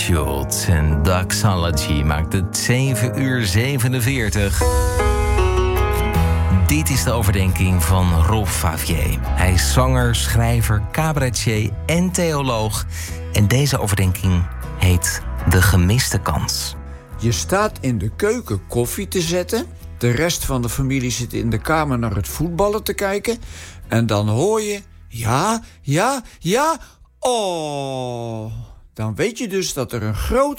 Schultz en Doxology maakt het 7:47. Dit is de overdenking van Rob Favier. Hij is zanger, schrijver, cabaretier en theoloog. En deze overdenking heet De gemiste kans. Je staat in de keuken koffie te zetten. De rest van de familie zit in de kamer naar het voetballen te kijken. En dan hoor je... Ja. Oh. Dan weet je dus dat er een groot